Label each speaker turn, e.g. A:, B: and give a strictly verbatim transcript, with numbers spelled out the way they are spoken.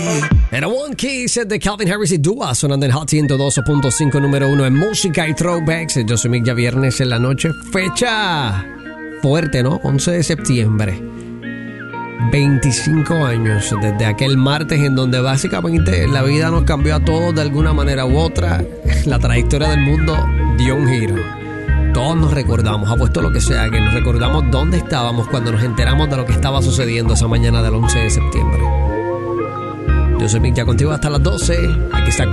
A: Era One Kiss de Calvin Harris y Dua sonando en Hot ciento dos punto cinco número uno en música y throwbacks. Yo soy Mick, ya viernes en la noche. Fecha fuerte, ¿no? once de septiembre. veinticinco años desde aquel martes en donde básicamente la vida nos cambió a todos de alguna manera u otra. La trayectoria del mundo dio un giro. Todos nos recordamos, apuesto lo que sea, que nos recordamos dónde estábamos cuando nos enteramos de lo que estaba sucediendo esa mañana del once de septiembre. Yo soy Mick, ya contigo hasta las doce. Aquí está